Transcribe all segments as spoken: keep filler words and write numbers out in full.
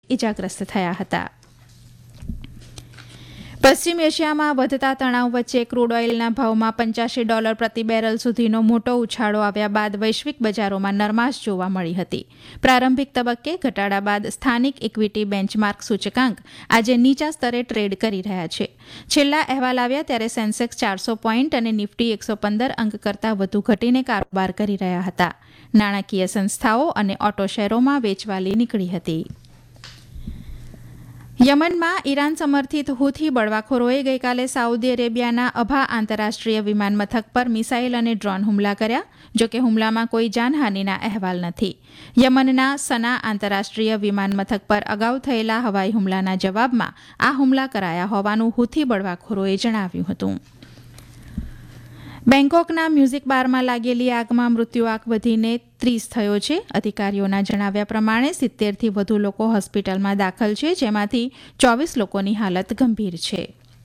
ઇજાગ્રસ્ત થયા હતા. પશ્ચિમ એશિયામાં વધતા તણાવ વચ્ચે ક્રૂડ ઓઇલના ભાવમાં પંચ્યાસી ડોલર પ્રતિ બેરલ સુધીનો મોટો ઉછાળો આવ્યા બાદ વૈશ્વિક બજારોમાં નરમાશ જોવા મળી હતી. પ્રારંભિક તબક્કે ઘટાડા બાદ સ્થાનિક ઇક્વિટી બેન્ચમાર્ક સૂચકાંક આજે નીચા સ્તરે ટ્રેડ કરી રહ્યા છે. છેલ્લા અહેવાલ આવ્યા ત્યારે સેન્સેક્સ ચારસો પોઈન્ટ અને નિફ્ટી એકસો પંદર અંક કરતાં વધુ ઘટીને કારોબાર કરી રહ્યા હતા. નાણાકીય સંસ્થાઓ અને ઓટો શેરોમાં વેચવાલી નીકળી હતી. યમનમાં ઈરાન સમર્થિત હુથી બળવાખોરોએ ગઈકાલે સાઉદી અરેબિયાના અભા આંતરરાષ્ટ્રીય વિમાન મથક પર મિસાઇલ અને ડ્રોન હુમલા કર્યા. જોકે હુમલામાં કોઈ જાનહાનિના અહેવાલ નથી. યમનના સના આંતરરાષ્ટ્રીય વિમાન મથક પર અગાઉ થયેલા હવાઈ હુમલાના જવાબમાં આ હુમલા કરાયા હોવાનું હુથી બળવાખોરોએ જણાવ્યું હતું. બેંકોકના મ્યુઝિક બારમાં લાગેલી આગમાં મૃત્યુઆંક વધીને ત્રીસ થયો છે. અધિકારીઓના જણાવ્યા પ્રમાણે સિત્તેરથી વધુ લોકો હોસ્પિટલમાં દાખલ છે, જેમાંથી ચોવીસ લોકોની હાલત ગંભીર છે.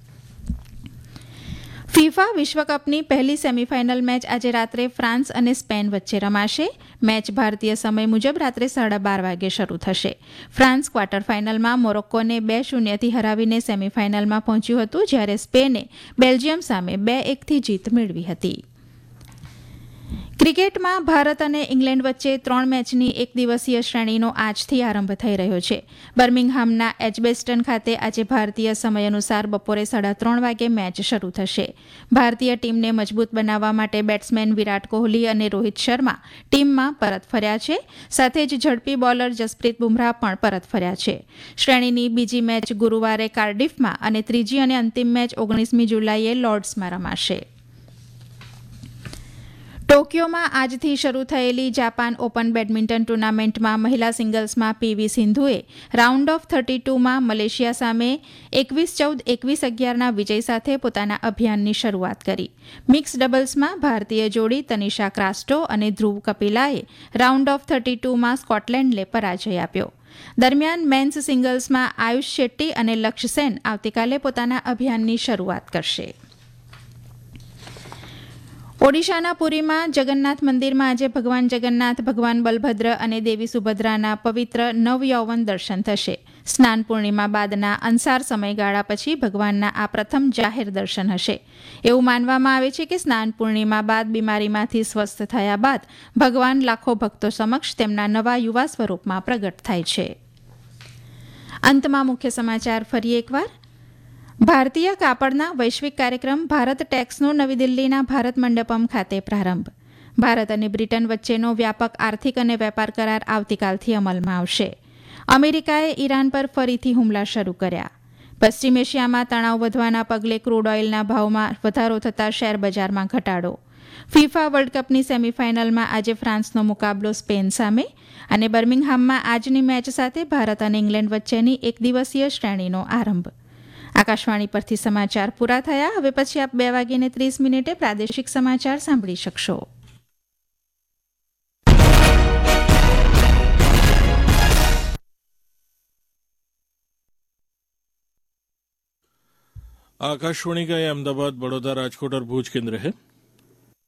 ફીફા વિશ્વકપની પહેલી સેમીફાઇનલ મેચ આજે રાત્રે ફ્રાન્સ અને સ્પેન વચ્ચે રમાશે. મેચ ભારતીય સમય મુજબ રાત્રે સાડા બાર વાગે શરૂ થશે. ફ્રાન્સ ક્વાર્ટર ફાઇનલમાં મોરોક્કોને બે શૂન્યથી હરાવીને સેમીફાઇનલમાં પહોંચ્યું હતું, જ્યારે સ્પેને બેલ્જિયમ સામે બે એકથી જીત મેળવી હતી. ક્રિકેટમાં ભારત અને ઇંગ્લેન્ડ વચ્ચે ત્રણ મેચની એક દિવસીય શ્રેણીનો આજથી આરંભ થઈ રહ્યો છે. બર્મિંગહામના એજબેસ્ટન ખાતે આજે ભારતીય સમય અનુસાર બપોરે સાડા ત્રણ વાગે મેચ શરૂ થશે. ભારતીય ટીમને મજબૂત બનાવવા માટે બેટ્સમેન વિરાટ કોહલી અને રોહિત શર્મા ટીમમાં પરત ફર્યા છે. સાથે જ ઝડપી બોલર જસપ્રીત બુમરાહ પણ પરત ફર્યા છે. શ્રેણીની બીજી મેચ ગુરુવારે કાર્ડિફમાં અને ત્રીજી અને અંતિમ મેચ ઓગણીસમી જુલાઈએ લોર્ડ્સમાં રમાશે. ટોક્યોમાં આજથી શરૂ થયેલી જાપાન ઓપન બેડમિન્ટન ટુર્નામેન્ટમાં મહિલા સિંગલ્સમાં પીવી સિંધુએ રાઉન્ડ ઓફ થર્ટી ટુમાં મલેશિયા સામે એકવીસ ચૌદ એકવીસ અગિયારના વિજય સાથે પોતાના અભિયાનની શરૂઆત કરી. મિક્સ ડબલ્સમાં ભારતીય જોડી તનિષા ક્રાસ્ટો અને ધ્રુવ કપિલાએ રાઉન્ડ ઓફ થર્ટી ટુમાં સ્કોટલેન્ડને પરાજય આપ્યો. દરમિયાન મેન્સ સિંગલ્સમાં આયુષ શેટ્ટી અને લક્ષ્ય સેન આવતીકાલે પોતાના અભિયાનની શરૂઆત કરશે. ઓડિશાના પુરીમાં જગન્નાથ મંદિરમાં આજે ભગવાન જગન્નાથ, ભગવાન બલભદ્ર અને દેવી સુભદ્રાના પવિત્ર નવયૌવન દર્શન થશે. સ્નાન પૂર્ણિમા બાદના અંસાર સમયગાળા પછી ભગવાનના આ પ્રથમ જાહેર દર્શન હશે. એવું માનવામાં આવે છે કે સ્નાન પૂર્ણિમા બાદ બીમારીમાંથી સ્વસ્થ થયા બાદ ભગવાન લાખો ભક્તો સમક્ષ તેમના નવા યુવા સ્વરૂપમાં પ્રગટ થાય છે. અંતમાં મુખ્ય સમાચાર ફરી એકવાર. ભારતીય કાપડના વૈશ્વિક કાર્યક્રમ ભારત ટેક્સનો નવી દિલ્હીના ભારત મંડપમ ખાતે પ્રારંભ. ભારત અને બ્રિટન વચ્ચેનો વ્યાપક આર્થિક અને વેપાર કરાર આવતીકાલથી અમલમાં આવશે. અમેરિકાએ ઈરાન પર ફરીથી હુમલા શરૂ કર્યા. પશ્ચિમ એશિયામાં તણાવ વધવાના પગલે ક્રૂડ ઓઇલના ભાવમાં વધારો થતાં શેર બજારમાં ઘટાડો. ફીફા વર્લ્ડ કપની સેમીફાઇનલમાં આજે ફ્રાન્સનો મુકાબલો સ્પેન સામે અને બર્મિંગહામમાં આજની મેચ સાથે ભારત અને ઇંગ્લેન્ડ વચ્ચેની એક દિવસીય શ્રેણીનો આરંભ. આકાશવાણી પરથી સમાચાર પૂરા થયા. હવે પછી આપ બે વાગીને ત્રીસ મિનિટે પ્રાદેશિક સમાચાર સાંભળી શકશો. आकाशवाणी का ये अहमदाबाद, बड़ौदा, राजकोट और भूज केंद्र है.